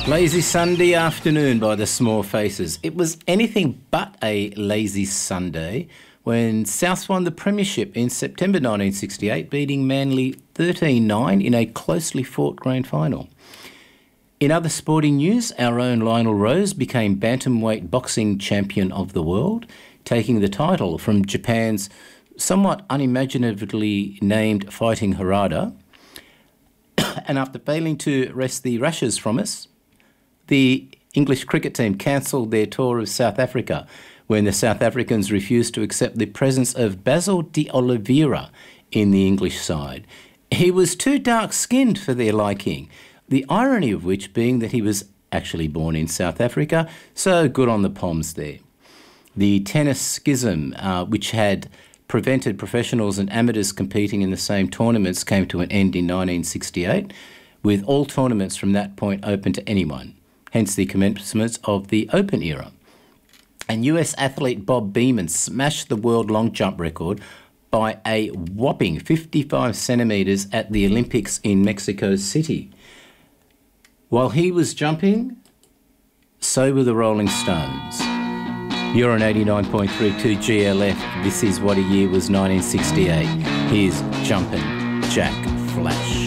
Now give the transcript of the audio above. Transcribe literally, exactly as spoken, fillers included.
Lazy Sunday afternoon by the Small Faces. It was anything but a lazy Sunday when Souths won the premiership in September nineteen sixty-eight, beating Manly thirteen nine in a closely fought grand final. In other sporting news, our own Lionel Rose became bantamweight boxing champion of the world, taking the title from Japan's somewhat unimaginatively named Fighting Harada. And after failing to wrest the rushes from us, the English cricket team cancelled their tour of South Africa when the South Africans refused to accept the presence of Basil de Oliveira in the English side. He was too dark-skinned for their liking, the irony of which being that he was actually born in South Africa, so good on the Poms there. The tennis schism, uh, which had prevented professionals and amateurs competing in the same tournaments, came to an end in nineteen sixty-eight, with all tournaments from that point open to anyone, hence the commencement of the Open era. And U S athlete Bob Beamon smashed the world long jump record by a whopping fifty-five centimetres at the Olympics in Mexico City. While he was jumping, so were the Rolling Stones. You're on eighty-nine point three two G L F. This is What a Year Was nineteen sixty-eight. Here's Jumpin' Jack Flash.